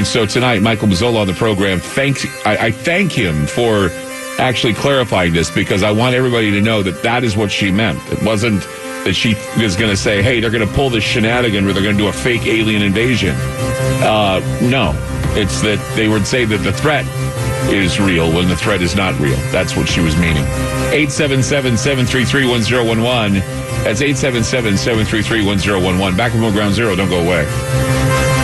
So tonight, Michael Mazzola on the program, I thank him for actually clarifying this, because I want everybody to know that is what she meant. It wasn't that she was going to say, hey, they're going to pull this shenanigan where they're going to do a fake alien invasion. No, it's that they would say that the threat is real when the threat is not real. That's what she was meaning. 877-733-1011. That's 877-733-1011. Back with more Ground Zero. Don't go away.